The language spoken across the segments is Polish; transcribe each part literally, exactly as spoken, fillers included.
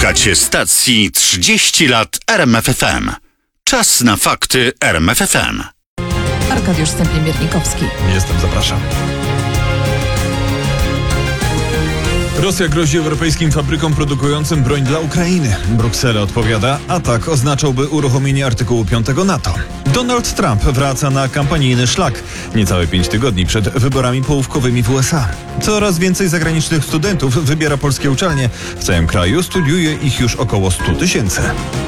Słuchacie stacji trzydzieści lat R M F F M. Czas na fakty R M F F M. Arkadiusz Stępień-Miernikowski. Jestem, zapraszam. Rosja grozi europejskim fabrykom produkującym broń dla Ukrainy. Bruksela odpowiada, atak oznaczałby uruchomienie artykułu piątego NATO. Donald Trump wraca na kampanijny szlak. Niecałe pięć tygodni przed wyborami połówkowymi w U S A. Coraz więcej zagranicznych studentów wybiera polskie uczelnie. W całym kraju studiuje ich już około stu tysięcy.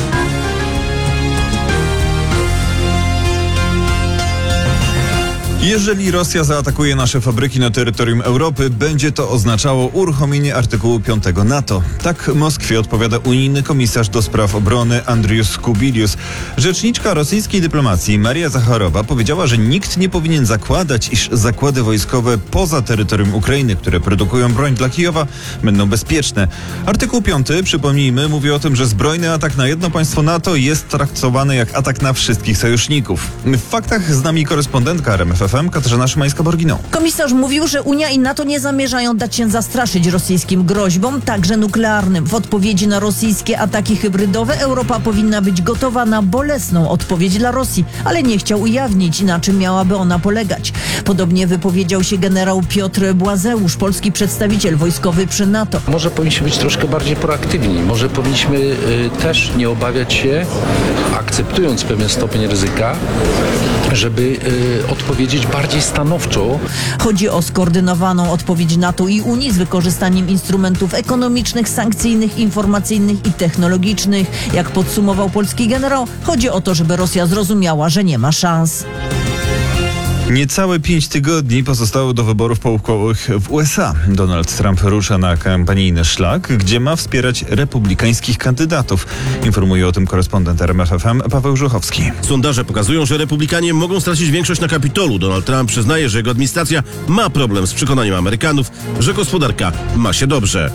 Jeżeli Rosja zaatakuje nasze fabryki na terytorium Europy, będzie to oznaczało uruchomienie artykułu piątego NATO. Tak Moskwie odpowiada unijny komisarz do spraw obrony Andrius Kubilius. Rzeczniczka rosyjskiej dyplomacji Maria Zacharowa powiedziała, że nikt nie powinien zakładać, iż zakłady wojskowe poza terytorium Ukrainy, które produkują broń dla Kijowa, będą bezpieczne. Artykuł piąty, przypomnijmy, mówi o tym, że zbrojny atak na jedno państwo NATO jest traktowany jak atak na wszystkich sojuszników. W faktach z nami korespondentka R M F F M Katarzyna Szymańska-Borginą. Komisarz mówił, że Unia i NATO nie zamierzają dać się zastraszyć rosyjskim groźbom, także nuklearnym. W odpowiedzi na rosyjskie ataki hybrydowe Europa powinna być gotowa na bolesną odpowiedź dla Rosji, ale nie chciał ujawnić, na czym miałaby ona polegać. Podobnie wypowiedział się generał Piotr Błazeusz, polski przedstawiciel wojskowy przy NATO. Może powinniśmy być troszkę bardziej proaktywni. Może powinniśmy y, też nie obawiać się, akceptując pewien stopień ryzyka, żeby y, odpowiedzieć bardziej stanowczo. Chodzi o skoordynowaną odpowiedź NATO i Unii z wykorzystaniem instrumentów ekonomicznych, sankcyjnych, informacyjnych i technologicznych. Jak podsumował polski generał, chodzi o to, żeby Rosja zrozumiała, że nie ma szans. Niecałe pięć tygodni pozostało do wyborów połówkowych w U S A. Donald Trump rusza na kampanijny szlak, gdzie ma wspierać republikańskich kandydatów. Informuje o tym korespondent R M F F M Paweł Żuchowski. Sondaże pokazują, że republikanie mogą stracić większość na Kapitolu. Donald Trump przyznaje, że jego administracja ma problem z przekonaniem Amerykanów, że gospodarka ma się dobrze.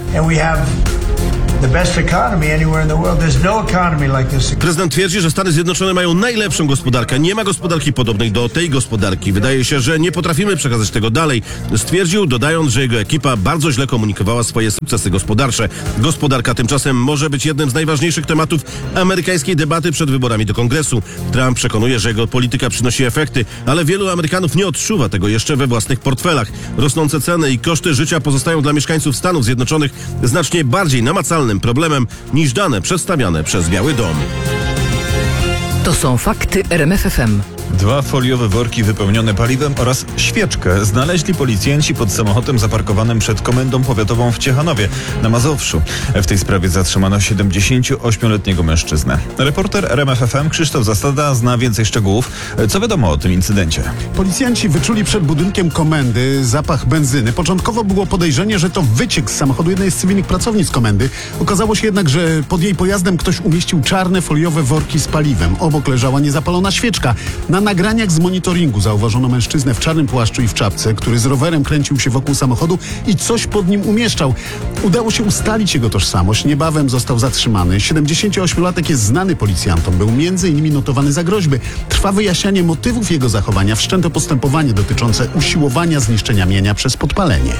Prezydent twierdzi, że Stany Zjednoczone mają najlepszą gospodarkę. Nie ma gospodarki podobnej do tej gospodarki. Wydaje się, że nie potrafimy przekazać tego dalej. Stwierdził, dodając, że jego ekipa bardzo źle komunikowała swoje sukcesy gospodarcze. Gospodarka tymczasem może być jednym z najważniejszych tematów amerykańskiej debaty przed wyborami do Kongresu. Trump przekonuje, że jego polityka przynosi efekty, ale wielu Amerykanów nie odczuwa tego jeszcze we własnych portfelach. Rosnące ceny i koszty życia pozostają dla mieszkańców Stanów Zjednoczonych znacznie bardziej namacalnym problemem niż dane przedstawiane przez Biały Dom. To są fakty R M F F M. Dwa foliowe worki wypełnione paliwem oraz świeczkę znaleźli policjanci pod samochodem zaparkowanym przed Komendą Powiatową w Ciechanowie na Mazowszu. W tej sprawie zatrzymano siedemdziesięcioośmioletniego mężczyznę. Reporter R M F F M Krzysztof Zasada zna więcej szczegółów. Co wiadomo o tym incydencie? Policjanci wyczuli przed budynkiem komendy zapach benzyny. Początkowo było podejrzenie, że to wyciek z samochodu jednej z cywilnych pracownic komendy. Okazało się jednak, że pod jej pojazdem ktoś umieścił czarne foliowe worki z paliwem. Obok leżała niezapalona świeczka. Na nagraniach z monitoringu zauważono mężczyznę w czarnym płaszczu i w czapce, który z rowerem kręcił się wokół samochodu i coś pod nim umieszczał. Udało się ustalić jego tożsamość. Niebawem został zatrzymany. siedemdziesięcioośmiolatek jest znany policjantom. Był między innymi notowany za groźby. Trwa wyjaśnianie motywów jego zachowania. Wszczęto postępowanie dotyczące usiłowania zniszczenia mienia przez podpalenie.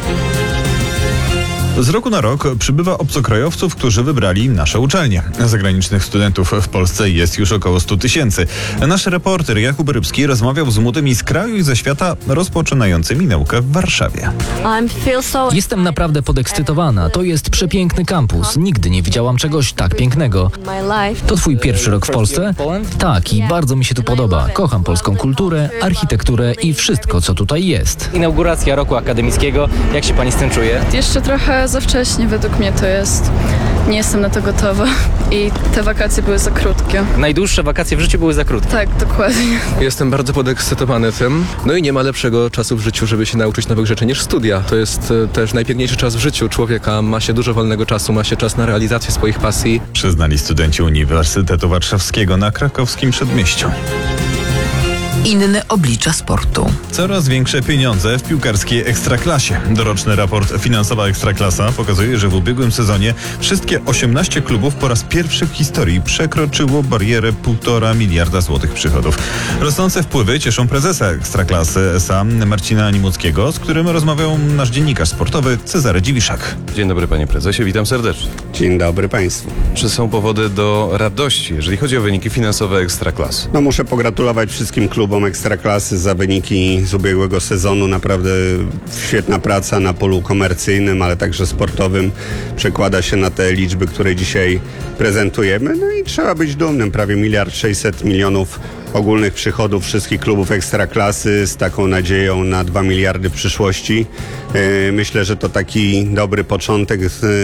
Z roku na rok przybywa obcokrajowców, którzy wybrali nasze uczelnie. Zagranicznych studentów w Polsce jest już około stu tysięcy. Nasz reporter Jakub Rybski rozmawiał z młodymi z kraju i ze świata rozpoczynającymi naukę w Warszawie. Jestem naprawdę podekscytowana. To jest przepiękny kampus. Nigdy nie widziałam czegoś tak pięknego. To twój pierwszy rok w Polsce? Tak, i bardzo mi się tu podoba. Kocham polską kulturę, architekturę i wszystko, co tutaj jest. Inauguracja roku akademickiego. Jak się pani z tym czuje? Jeszcze trochę za wcześnie według mnie to jest. Nie jestem na to gotowa i te wakacje były za krótkie. Najdłuższe wakacje w życiu były za krótkie. Tak, dokładnie. Jestem bardzo podekscytowany tym. No i nie ma lepszego czasu w życiu, żeby się nauczyć nowych rzeczy niż studia. To jest e, też najpiękniejszy czas w życiu człowieka. Ma się dużo wolnego czasu, ma się czas na realizację swoich pasji. Przyznali studenci Uniwersytetu Warszawskiego na krakowskim Przedmieściu. Inne oblicza sportu. Coraz większe pieniądze w piłkarskiej Ekstraklasie. Doroczny raport Finansowa Ekstraklasa pokazuje, że w ubiegłym sezonie wszystkie osiemnaście klubów po raz pierwszy w historii przekroczyło barierę półtora miliarda złotych przychodów. Rosnące wpływy cieszą prezesa Ekstraklasy S A Marcina Nimuckiego, z którym rozmawiał nasz dziennikarz sportowy Cezary Dziwiszak. Dzień dobry panie prezesie, witam serdecznie. Dzień dobry państwu. Czy są powody do radości, jeżeli chodzi o wyniki finansowe Ekstraklasy? No muszę pogratulować wszystkim klubom Ekstraklasy za wyniki z ubiegłego sezonu. Naprawdę świetna praca na polu komercyjnym, ale także sportowym przekłada się na te liczby, które dzisiaj prezentujemy. No i trzeba być dumnym. Prawie miliard sześćset milionów ogólnych przychodów wszystkich klubów Ekstraklasy z taką nadzieją na dwa miliardy w przyszłości. Myślę, że to taki dobry początek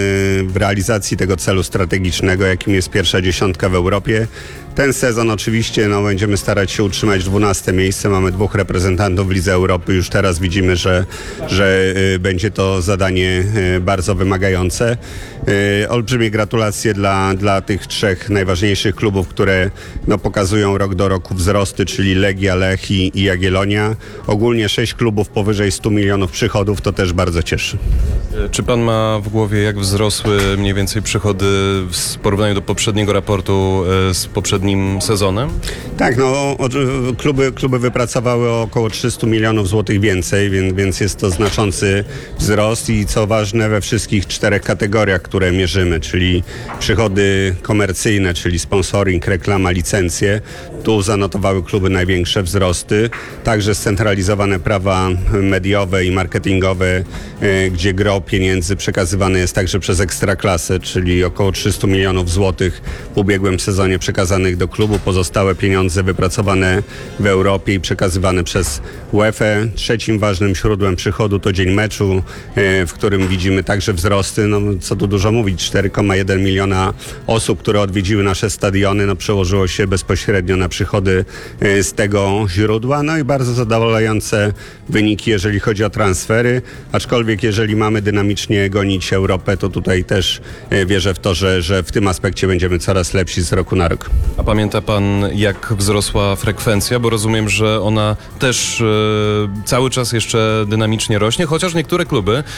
w realizacji tego celu strategicznego, jakim jest pierwsza dziesiątka w Europie. Ten sezon oczywiście no, będziemy starać się utrzymać dwunaste miejsce. Mamy dwóch reprezentantów w Lidze Europy. Już teraz widzimy, że, że y, będzie to zadanie y, bardzo wymagające. Y, olbrzymie gratulacje dla, dla tych trzech najważniejszych klubów, które no, pokazują rok do roku wzrosty, czyli Legia, Lech i, i Jagiellonia. Ogólnie sześć klubów powyżej stu milionów przychodów, to też bardzo cieszy. Czy pan ma w głowie, jak wzrosły mniej więcej przychody w porównaniu do poprzedniego raportu z poprzednim sezonem? Tak, no kluby, kluby wypracowały około trzysta milionów złotych więcej, więc, więc jest to znaczący wzrost i co ważne we wszystkich czterech kategoriach, które mierzymy, czyli przychody komercyjne, czyli sponsoring, reklama, licencje. Tu zanotowały kluby największe wzrosty. Także scentralizowane prawa mediowe i marketingowe, gdzie gro pieniędzy przekazywane jest także przez Ekstraklasę, czyli około trzysta milionów złotych w ubiegłym sezonie przekazanych do klubu. Pozostałe pieniądze wypracowane w Europie i przekazywane przez UEFA. Trzecim ważnym źródłem przychodu to dzień meczu, w którym widzimy także wzrosty. No, co tu dużo mówić, cztery przecinek jeden miliona osób, które odwiedziły nasze stadiony, no, przełożyło się bezpośrednio na przychody z tego źródła. No i bardzo zadowalające wyniki, jeżeli chodzi o transfery, aczkolwiek jeżeli mamy dynamicznie gonić Europę, to tutaj też wierzę w to, że, że w tym aspekcie będziemy coraz lepsi z roku na rok. A pamięta pan, jak wzrosła frekwencja? Bo rozumiem, że ona też e, cały czas jeszcze dynamicznie rośnie, chociaż niektóre kluby e,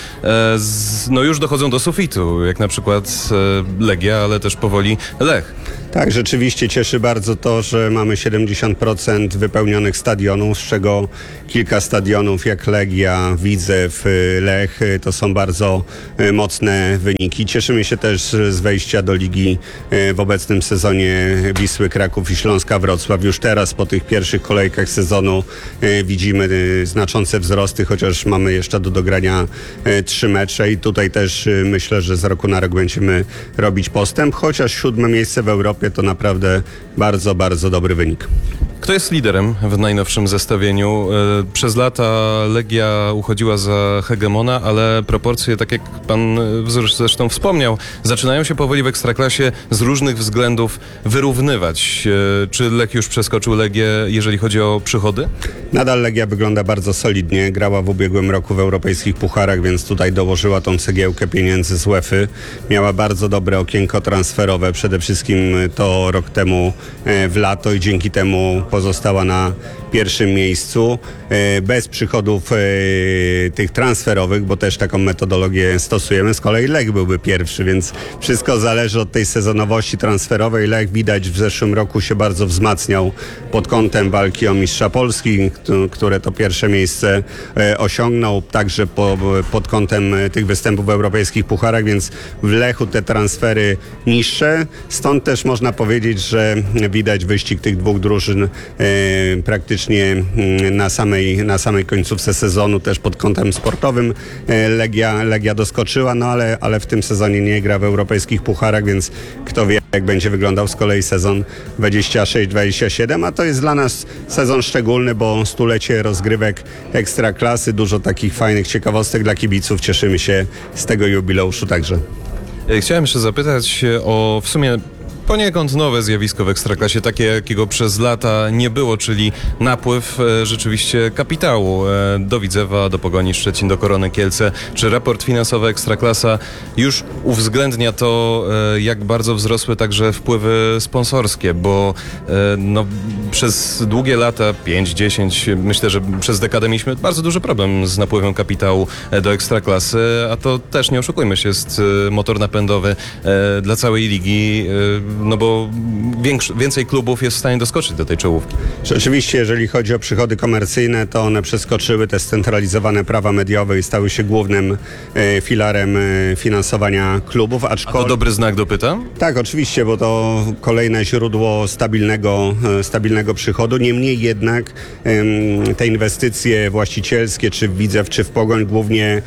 z, no już dochodzą do sufitu, jak na przykład e, Legia, ale też powoli Lech. Tak, rzeczywiście cieszy bardzo to, że mamy siedemdziesiąt procent wypełnionych stadionów, z czego kilka stadionów jak Legia, Widzew, Lech, to są bardzo mocne wyniki. Cieszymy się też z wejścia do ligi w obecnym sezonie Wisły Kraków i Śląska Wrocław. Już teraz po tych pierwszych kolejkach sezonu widzimy znaczące wzrosty, chociaż mamy jeszcze do dogrania trzy mecze i tutaj też myślę, że z roku na rok będziemy robić postęp, chociaż siódme miejsce w Europie to naprawdę bardzo, bardzo dobry wynik. Kto jest liderem w najnowszym zestawieniu? Przez lata Legia uchodziła za hegemona, ale proporcje, tak jak pan zresztą wspomniał, zaczynają się powoli w Ekstraklasie z różnych względów wyrównywać. Czy Lech już przeskoczył Legię, jeżeli chodzi o przychody? Nadal Legia wygląda bardzo solidnie. Grała w ubiegłym roku w europejskich pucharach, więc tutaj dołożyła tą cegiełkę pieniędzy z UEFA. Miała bardzo dobre okienko transferowe. Przede wszystkim to rok temu w lato i dzięki temu pozostała na pierwszym miejscu, bez przychodów tych transferowych, bo też taką metodologię stosujemy. Z kolei Lech byłby pierwszy, więc wszystko zależy od tej sezonowości transferowej. Lech widać w zeszłym roku się bardzo wzmacniał pod kątem walki o mistrza Polski, które to pierwsze miejsce osiągnął, także po, pod kątem tych występów w europejskich pucharach, więc w Lechu te transfery niższe. Stąd też można powiedzieć, że widać wyścig tych dwóch drużyn praktycznie na samej, na samej końcówce sezonu, też pod kątem sportowym Legia, Legia doskoczyła, no ale, ale w tym sezonie nie gra w europejskich pucharach, więc kto wie, jak będzie wyglądał z kolei sezon dwadzieścia sześć dwadzieścia siedem, a to jest dla nas sezon szczególny, bo stulecie rozgrywek Ekstraklasy, dużo takich fajnych ciekawostek dla kibiców, cieszymy się z tego jubileuszu także. Chciałem jeszcze zapytać o w sumie Poniekąd nowe zjawisko w Ekstraklasie, takie jakiego przez lata nie było, czyli napływ e, rzeczywiście kapitału e, do Widzewa, do Pogoni Szczecin, do Korony Kielce. Czy raport finansowy Ekstraklasa już uwzględnia to, e, jak bardzo wzrosły także wpływy sponsorskie, bo e, no, przez długie lata, pięć, dziesięć, myślę, że przez dekadę mieliśmy bardzo duży problem z napływem kapitału e, do Ekstraklasy, a to też, nie oszukujmy się, jest e, motor napędowy e, dla całej ligi, e, no bo większy, więcej klubów jest w stanie doskoczyć do tej czołówki. Rzeczywiście, jeżeli chodzi o przychody komercyjne, to one przeskoczyły te scentralizowane prawa mediowe i stały się głównym e, filarem e, finansowania klubów. Aczkolwiek... A to dobry znak, dopytam? Tak, oczywiście, bo to kolejne źródło stabilnego, e, stabilnego przychodu. Niemniej jednak e, te inwestycje właścicielskie, czy w Widzew, czy w Pogoń, głównie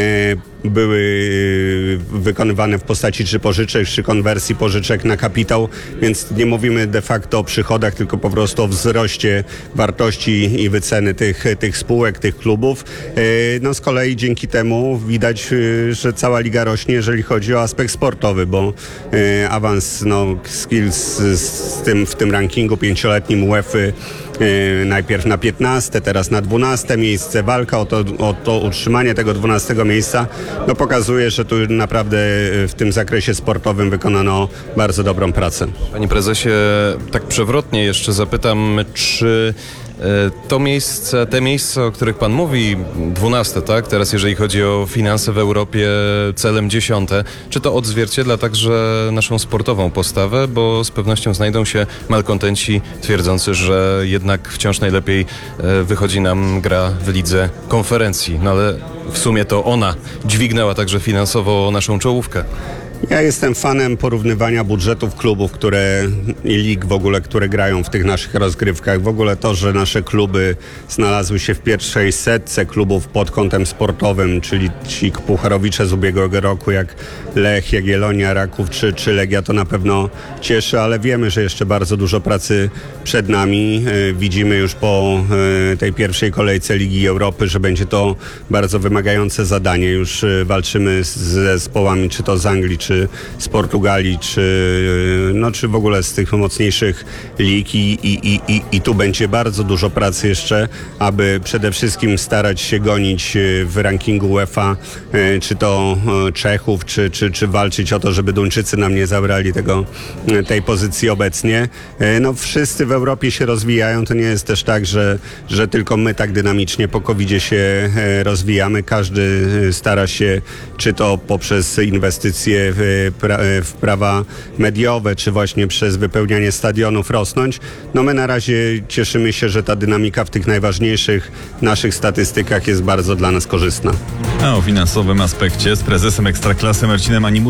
e, były wykonywane w postaci czy pożyczek, czy konwersji pożyczek na kapitał, więc nie mówimy de facto o przychodach, tylko po prostu o wzroście wartości i wyceny tych, tych spółek, tych klubów. No z kolei dzięki temu widać, że cała liga rośnie, jeżeli chodzi o aspekt sportowy, bo awans no, Skills z tym, w tym rankingu pięcioletnim UEFA najpierw na piętnaste, teraz na dwunaste miejsce, walka o to, o to utrzymanie tego dwunastego miejsca, no pokazuje, że tu naprawdę w tym zakresie sportowym wykonano bardzo dobrą pracę. Panie prezesie, tak przewrotnie jeszcze zapytam, czy to miejsce, te miejsca, o których pan mówi, dwunaste, tak? Teraz jeżeli chodzi o finanse w Europie, celem dziesiąte, czy to odzwierciedla także naszą sportową postawę, bo z pewnością znajdą się malkontenci twierdzący, że jednak wciąż najlepiej wychodzi nam gra w lidze konferencji, no ale w sumie to ona dźwignęła także finansowo naszą czołówkę. Ja jestem fanem porównywania budżetów klubów, które i lig w ogóle, które grają w tych naszych rozgrywkach. W ogóle to, że nasze kluby znalazły się w pierwszej setce klubów pod kątem sportowym, czyli ci pucharowicze z ubiegłego roku, jak Lech, Jagiellonia, Raków czy, czy Legia, to na pewno cieszy, ale wiemy, że jeszcze bardzo dużo pracy przed nami. Widzimy już po tej pierwszej kolejce Ligi Europy, że będzie to bardzo wymagające zadanie. Już walczymy z zespołami, czy to z Anglii, czy z Portugalii, czy, no, czy w ogóle z tych mocniejszych lig i, i, i, i tu będzie bardzo dużo pracy jeszcze, aby przede wszystkim starać się gonić w rankingu UEFA, czy to Czechów, czy, czy, czy walczyć o to, żeby Duńczycy nam nie zabrali tego, tej pozycji obecnie. No wszyscy w Europie się rozwijają, to nie jest też tak, że, że tylko my tak dynamicznie po kowidzie się rozwijamy. Każdy stara się, czy to poprzez inwestycje w, pra, w prawa mediowe, czy właśnie przez wypełnianie stadionów rosnąć. No my na razie cieszymy się, że ta dynamika w tych najważniejszych naszych statystykach jest bardzo dla nas korzystna. A o finansowym aspekcie z prezesem Ekstraklasy Marcinem Animu